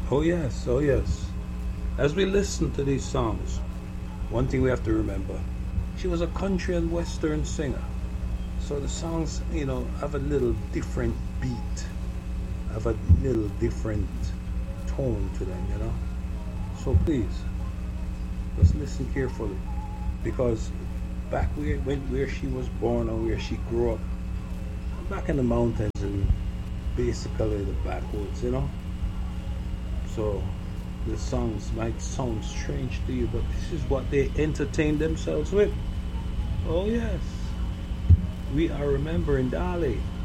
Oh, yes, oh, yes. As we listen to these songs, one thing we have to remember, she was a country and western singer. So the songs, have a little different beat, have a little different tone to them. So please, let's listen carefully because back where she was born or where she grew up, back in the mountains and basically the backwoods. So the songs might sound strange to you, but this is what they entertain themselves with. Oh yes, we are remembering Dali.